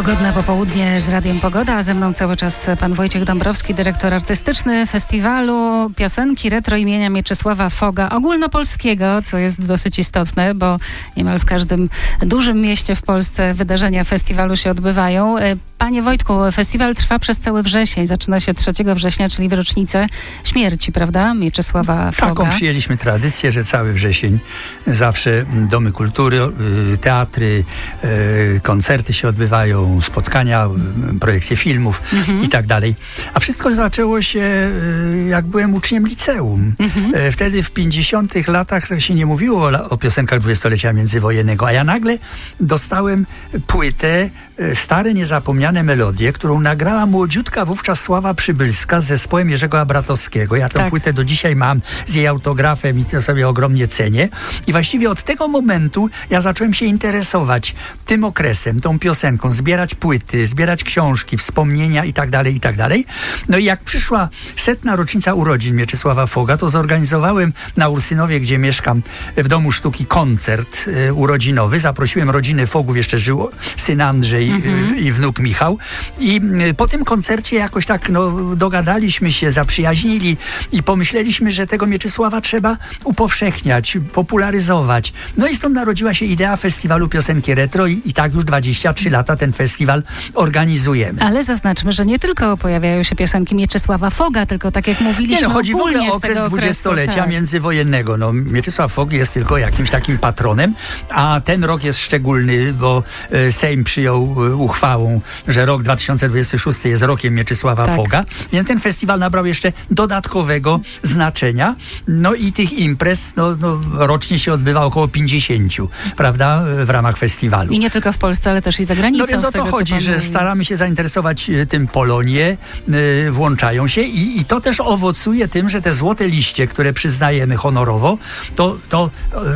Pogodne popołudnie z Radiem Pogoda, a ze mną cały czas pan Wojciech Dąbrowski, dyrektor artystyczny festiwalu piosenki retro imienia Mieczysława Foga ogólnopolskiego, co jest dosyć istotne, bo niemal w każdym dużym mieście w Polsce wydarzenia festiwalu się odbywają. Panie Wojtku, festiwal trwa przez cały wrzesień, zaczyna się 3 września, czyli w rocznicę śmierci, prawda, Mieczysława Foga. Taką przyjęliśmy tradycję, że cały wrzesień zawsze domy kultury, teatry, koncerty się odbywają, spotkania, projekcje filmów i tak dalej. A wszystko zaczęło się, jak byłem uczniem liceum. Wtedy w 50 latach się nie mówiło o piosenkach dwudziestolecia międzywojennego, a ja nagle dostałem płytę Stare Niezapomniane Melodie, którą nagrała młodziutka wówczas Sława Przybylska z zespołem Jerzego Abratowskiego. Ja tę płytę do dzisiaj mam z jej autografem i to sobie ogromnie cenię. I właściwie od tego momentu ja zacząłem się interesować tym okresem, tą piosenką, zbierać płyty, zbierać książki, wspomnienia i tak dalej. No i jak przyszła 100. rocznica urodzin Mieczysława Foga, to zorganizowałem na Ursynowie, gdzie mieszkam, w Domu Sztuki koncert urodzinowy. Zaprosiłem rodziny Fogów, jeszcze żył syn Andrzej i wnuk Michał. I po tym koncercie jakoś tak dogadaliśmy się, zaprzyjaźnili i pomyśleliśmy, że tego Mieczysława trzeba upowszechniać, popularyzować. No i stąd narodziła się idea festiwalu piosenki retro i tak już 23 lata ten festiwal organizujemy. Ale zaznaczmy, że nie tylko pojawiają się piosenki Mieczysława Foga, tylko tak jak mówiliśmy, chodzi w ogóle o okres dwudziestolecia międzywojennego. Mieczysław Fog jest tylko jakimś takim patronem, a ten rok jest szczególny, bo Sejm przyjął uchwałą, że rok 2026 jest rokiem Mieczysława Foga, więc ten festiwal nabrał jeszcze dodatkowego znaczenia. No i tych imprez rocznie się odbywa około 50, prawda, w ramach festiwalu. I nie tylko w Polsce, ale też i za granicą. No więc o to chodzi, że staramy się zainteresować tym Polonie, włączają się i to też owocuje tym, że te złote liście, które przyznajemy honorowo, to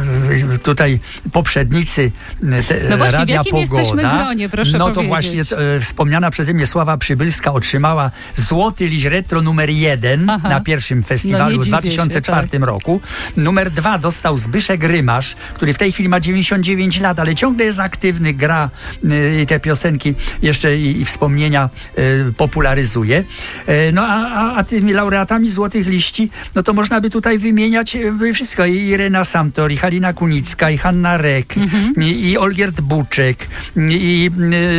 tutaj poprzednicy Radia Pogoda, jesteśmy gronie, proszę to powiedzieć. właśnie wspomniana przeze mnie Sława Przybylska otrzymała złoty liść retro numer 1 na pierwszym festiwalu w 2004 roku. Numer 2 dostał Zbyszek Rymasz, który w tej chwili ma 99 lat, ale ciągle jest aktywny, gra te piosenki jeszcze i wspomnienia popularyzuje. A tymi laureatami złotych liści, to można by tutaj wymieniać wszystko. I Irena Samtor, i Halina Kunicka, i Hanna Rek, i Olgierd Buczek, i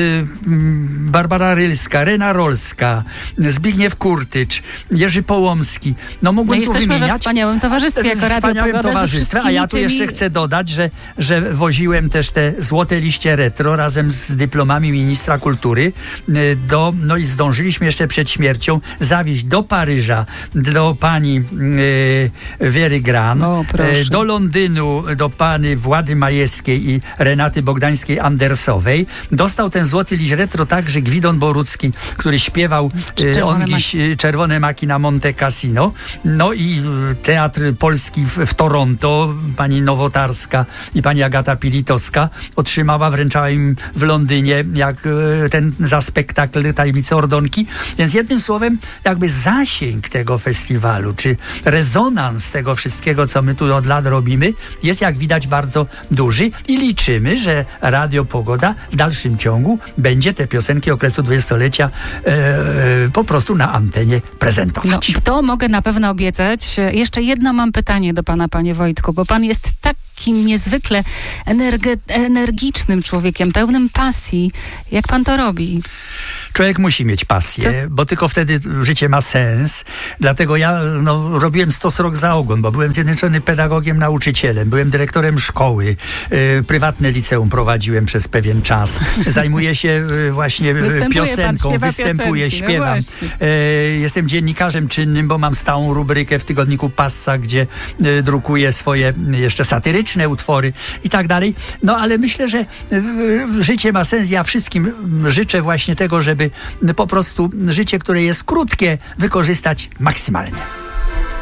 Barbara Rylska, Rena Rolska, Zbigniew Kurtycz, Jerzy Połomski. Mógłbym tu jesteśmy wymieniać. We wspaniałym towarzystwie jako Radio Pogoda. A ja tu jeszcze chcę dodać, że woziłem też te złote liście retro razem z dyplomami ministra kultury i zdążyliśmy jeszcze przed śmiercią zawieźć do Paryża do pani Wery Gran, do Londynu do pani Włady Majewskiej i Renaty Bogdańskiej-Andersowej. Dostał ten złoty liść retro także Gwidon Borucki, który śpiewał Czerwone Maki na Monte Cassino. I Teatr Polski w Toronto, pani Nowotarska i pani Agata Pilitowska wręczała im w Londynie za spektakl Tajemnice Ordonki. Więc jednym słowem jakby zasięg tego festiwalu, czy rezonans tego wszystkiego, co my tu od lat robimy, jest jak widać bardzo duży i liczymy, że Radio Pogoda w dalszym ciągu będzie te piosenki okresu dwudziestolecia po prostu na antenie prezentować. To mogę na pewno obiecać. Jeszcze jedno mam pytanie do pana, panie Wojtku, bo pan jest takim niezwykle energicznym człowiekiem, pełnym pasji. Jak pan to robi? Człowiek musi mieć pasję, bo tylko wtedy życie ma sens. Dlatego ja robiłem 100 rok za ogon, bo byłem zjednoczonym pedagogiem, nauczycielem, byłem dyrektorem szkoły, prywatne liceum prowadziłem przez pewien czas. Zajmuję się właśnie piosenką, występuję, śpiewam. Jestem dziennikarzem czynnym, bo mam stałą rubrykę w tygodniku Passa, gdzie drukuję swoje jeszcze satyryczne utwory i tak dalej. Ale myślę, że życie ma sens. Ja wszystkim życzę właśnie tego, żeby po prostu życie, które jest krótkie, wykorzystać maksymalnie.